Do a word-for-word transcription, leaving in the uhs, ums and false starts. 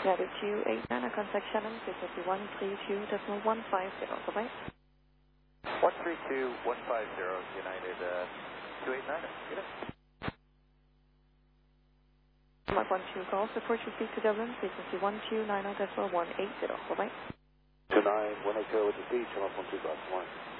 United two eight nine, contact Shannon, frequency one three two point one five zero. Bye-bye. one three two one five zero, United uh, two eight nine. Get it? Mark one two call, support your speed to Dublin, frequency one two nine zero point one eight zero. Bye-bye. two nine one eight zero with the speed, channel one two, good morning.